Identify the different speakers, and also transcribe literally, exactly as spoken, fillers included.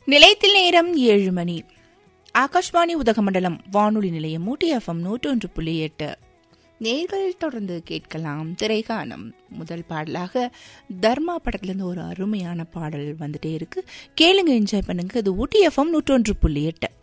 Speaker 1: நிலையத்தில் நேரம் ஏழு மணி. ஆகாஷ்வாணி உதகமண்டலம் வானொலி நிலையம் ஊட்டி எஃப்எம் நூற்றொன்று புள்ளி எட்டு. நேர்கள் தொடர்ந்து கேட்கலாம் திரைகானம். முதல் பாடலாக தர்மா படத்திலிருந்து ஒரு அருமையான பாடல் வந்துட்டே இருக்கு. கேளுங்க, என்ஜாய் பண்ணுங்க. இது ஊட்டி எஃப்எம் நூற்றொன்று புள்ளி எட்டு.